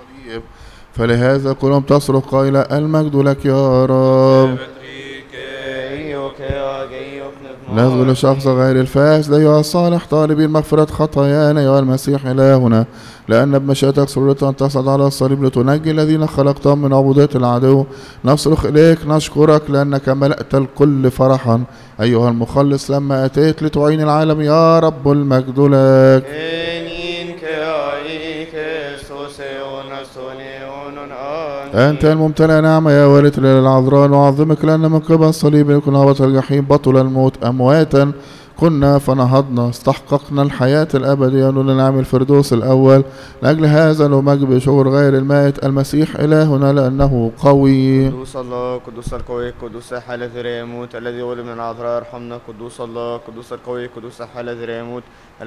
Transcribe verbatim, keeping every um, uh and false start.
الصليب، فلهذا كلهم تصرخ قائلا المجد لك يا رب. نسجد لشخص غير الفاسد أيها الصالح طالبين مغفرة خطايانا أيها المسيح إلهنا، لأن بمشيئتك سررت أن تصعد على الصليب لتنجي الذين خلقتهم من عبودية العدو. نصرخ إليك نشكرك لأنك ملأت الكل فرحا أيها المخلص لما أتيت لتعين العالم يا رب المجد لك. أنت الممتلئ نعمة يا والد للعذراء، نعظمك لأن من قبل الصليب يكون هبط الجحيم بطل الموت أمواتا كنا فنهضنا، استحققنا الحياة الأبدية ونعم الفردوس الأول. لأجل هذا نمجد بشكر غير المائت المسيح إلهنا لأنه قوي. قدوس الله قدوس القوي قدوس حال ذري يموت الذي ولد من العذراء ارحمنا. قدوس الله قدوس القوي قدوس حال ذري يموت